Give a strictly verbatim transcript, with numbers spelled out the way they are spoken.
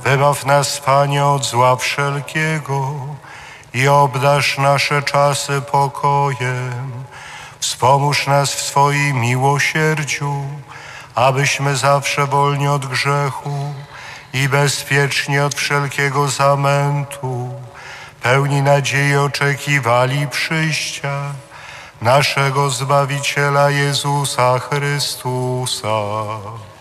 Wybaw nas, Panie, od zła wszelkiego i obdarz nasze czasy pokojem. Wspomóż nas w swoim miłosierdziu, abyśmy zawsze wolni od grzechu i bezpiecznie od wszelkiego zamętu, pełni nadziei oczekiwali przyjścia naszego Zbawiciela Jezusa Chrystusa.